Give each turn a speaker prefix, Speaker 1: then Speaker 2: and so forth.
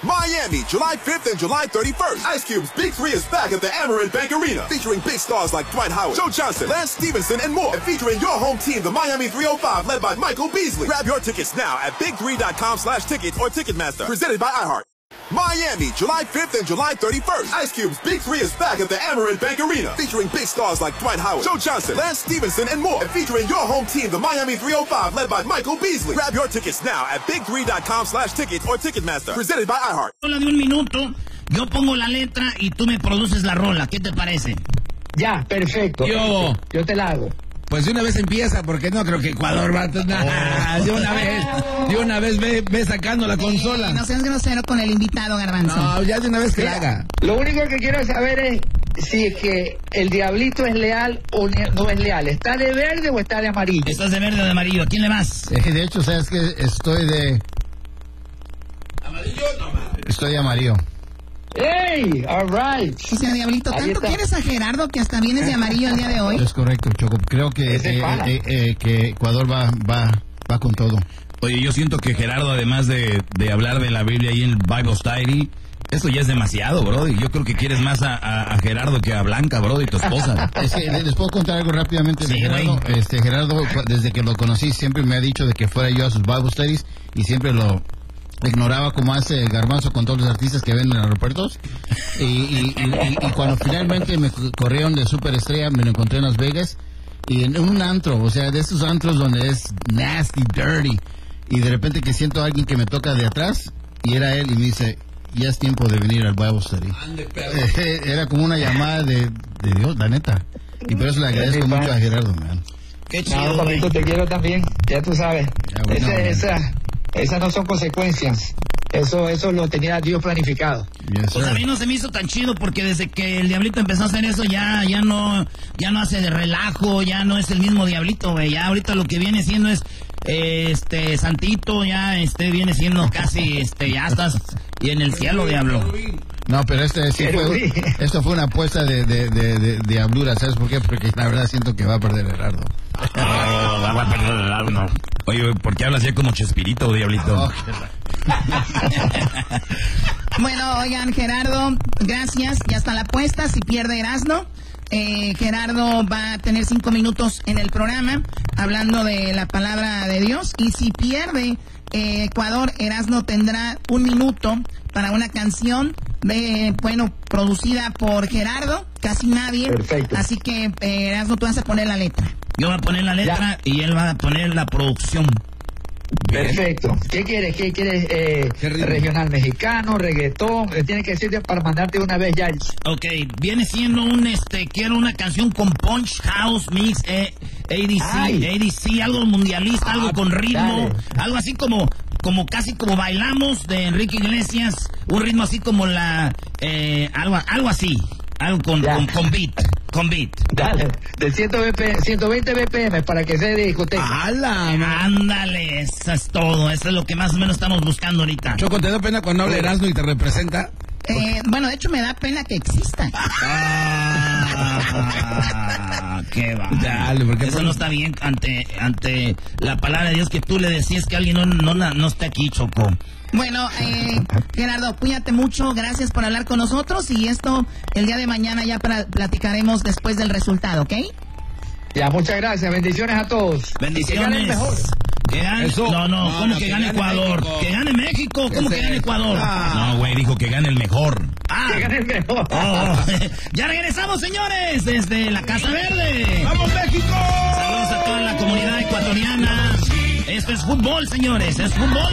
Speaker 1: Miami, July 5th and July 31st. Ice Cube's Big 3 is back at the Amerant Bank Arena, featuring big stars like Dwight Howard, Joe Johnson, Lance Stevenson, and more. And featuring your home team, the Miami 305, led by Michael Beasley. Grab your tickets now at big3.com/tickets or Ticketmaster. Presented by iHeart. Miami, July 5th and July 31st. Ice Cube's Big 3 is back at the Amerant Bank Arena, featuring big stars like Dwight Howard, Joe Johnson, Lance Stevenson, and more. And featuring your home team, the Miami 305, led by Michael Beasley. Grab your tickets now at big3.com/tickets or Ticketmaster. Presented by iHeart.
Speaker 2: Rola de un minuto, yo pongo la letra y tú me produces la rola. ¿Qué te parece?
Speaker 3: Ya, perfecto.
Speaker 4: Yo
Speaker 3: te la hago.
Speaker 4: Pues de una vez empieza, porque no creo que Ecuador va a... De una vez ve sacando la consola.
Speaker 5: No seas grosero con el invitado, Garbanzo.
Speaker 4: No, ya de una vez que la haga.
Speaker 3: Lo único que quiero saber es si es que el Diablito es leal o no es leal. ¿Está de verde o está de amarillo?
Speaker 2: ¿Estás de verde o de amarillo? ¿A quién le vas?
Speaker 6: De hecho, sabes que estoy de...
Speaker 4: ¿Amarillo o no?
Speaker 6: Estoy de amarillo.
Speaker 3: ¡Ey! All right.
Speaker 5: O sea, Diablito, ¿tanto quieres a Gerardo que hasta vienes de amarillo el día de hoy?
Speaker 6: Es correcto, Choco. Creo que Ecuador va con todo.
Speaker 2: Oye, yo siento que Gerardo, además de hablar de la Biblia ahí en el Bible Study, esto ya es demasiado, brody. Yo creo que quieres más a Gerardo que a Blanca, brody, tu esposa.
Speaker 6: Es que les puedo contar algo rápidamente de
Speaker 2: Sí,
Speaker 6: Gerardo. Gerardo, desde que lo conocí, siempre me ha dicho de que fuera yo a sus Bible Studies y siempre lo ignoraba, como hace Garbanzo con todos los artistas que ven en aeropuertos. Y cuando finalmente me corrieron de superestrella, me lo encontré en Las Vegas y en un antro, o sea, de esos antros donde es nasty, dirty, y de repente que siento a alguien que me toca de atrás y era él y me dice: ya es tiempo de venir al Bible Study. Era como una llamada de Dios, la neta. Y por eso le agradezco mucho a Gerardo, man.
Speaker 2: Qué chido.
Speaker 3: No, papito, te quiero también, ya tú sabes.
Speaker 6: Ya, bueno,
Speaker 3: Esas no son consecuencias. Eso lo tenía Dios planificado.
Speaker 6: Yes,
Speaker 2: Pues a mí no se me hizo tan chido porque desde que el Diablito empezó a hacer eso ya no hace de relajo, ya no es el mismo Diablito, güey. Ya ahorita lo que viene siendo es santito, ya viene siendo casi ya estás y en el cielo, Diablo.
Speaker 6: No, pero esto fue una apuesta de diablura, ¿sabes por qué? Porque la verdad siento que va a perder Gerardo.
Speaker 2: Va a perder el alma. Oye, ¿por qué hablas ya como Chespirito, Diablito?
Speaker 5: Bueno, oigan, Gerardo, gracias. Ya está la apuesta. Si pierde Erasmo, Gerardo va a tener 5 minutos en el programa hablando de la palabra de Dios. Y si pierde Ecuador, Erasmo tendrá 1 minuto para una canción producida por Gerardo, casi nadie.
Speaker 3: Perfecto.
Speaker 5: Así que, Erasmo, tú vas a poner la letra.
Speaker 2: Yo voy a poner la letra y él va a poner la producción.
Speaker 3: Perfecto. ¿Qué quieres? Regional mexicano, reggaetón. Tiene que decirte para mandarte una vez ya.
Speaker 2: Ok, viene siendo quiero una canción con punch, house, mix, ADC, algo mundialista, algo con ritmo, algo así como casi como bailamos de Enrique Iglesias, un ritmo así como algo así, algo con beat.
Speaker 3: Dale, de 120 BPM para que sea de discoteca.
Speaker 2: Ándale, eso es todo, eso es lo que más o menos estamos buscando ahorita.
Speaker 4: Choco, ¿te da pena cuando habla Erasmo y te representa?
Speaker 5: Bueno, de hecho me da pena que exista.
Speaker 2: Qué va.
Speaker 4: Dale, porque
Speaker 2: eso no está bien ante la palabra de Dios que tú le decías que alguien no está aquí, Choco.
Speaker 5: Bueno, Gerardo, cuídate mucho, gracias por hablar con nosotros y esto el día de mañana ya platicaremos después del resultado, ¿ok?
Speaker 3: Ya, muchas gracias, bendiciones a todos.
Speaker 2: Bendiciones.
Speaker 3: Que gane el mejor.
Speaker 2: Que gane, ¿cómo que gane Ecuador?
Speaker 4: México.
Speaker 2: Que gane México, ¿cómo que gane Ecuador? No, güey, dijo que gane el mejor.
Speaker 3: Que gane el mejor.
Speaker 2: Ya regresamos, señores, desde la Casa Verde.
Speaker 4: ¡Vamos, México!
Speaker 2: Saludos a toda la comunidad ecuatoriana. Esto es fútbol, señores, es fútbol.